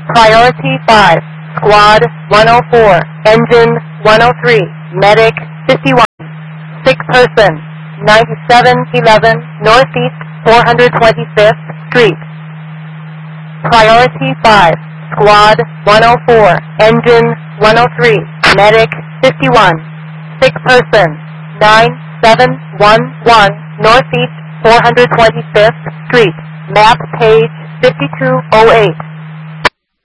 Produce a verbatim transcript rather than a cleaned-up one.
Priority five, Squad one oh four, Engine one oh three, Medic fifty-one, sick person, ninety-seven eleven Northeast four hundred twenty-fifth Street. Priority five, Squad one oh four, Engine one oh three, Medic fifty-one, sick person, nine seven one one Northeast four hundred twenty-fifth Street, map page fifty-two oh eight.